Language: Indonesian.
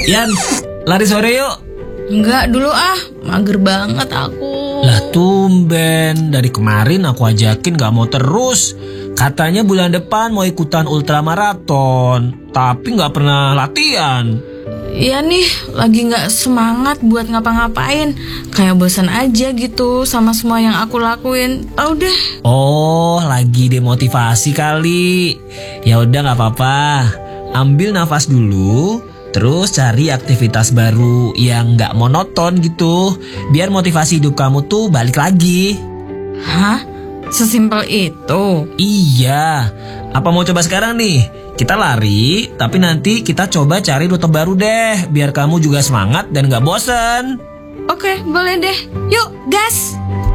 Yan, lari sore yuk. Enggak dulu mager banget aku. Lah tumben, dari kemarin aku ajakin gak mau terus. Katanya bulan depan mau ikutan ultramaraton, tapi gak pernah latihan. Iya nih, lagi gak semangat buat ngapa-ngapain. Kayak bosan aja gitu sama semua yang aku lakuin. Udah. Oh, lagi demotivasi kali. Ya udah gak apa-apa. Ambil nafas dulu. Terus cari aktivitas baru yang gak monoton gitu. Biar motivasi hidup kamu tuh balik lagi. Hah? Sesimpel itu? Iya. Apa mau coba sekarang nih? Kita lari, tapi nanti kita coba cari rute baru deh. Biar kamu juga semangat dan gak bosen. Oke, boleh deh. Yuk, gas!